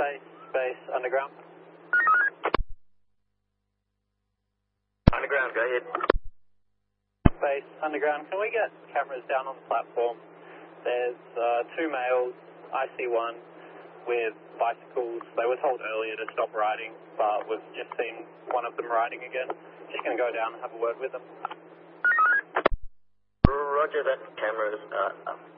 Base, underground. Underground, go ahead. Base, underground. Can we get cameras down on the platform? There's two males, IC1, with bicycles. They were told earlier to stop riding, but we've just seen one of them riding again. Just going to go down and have a word with them. Roger, that camera is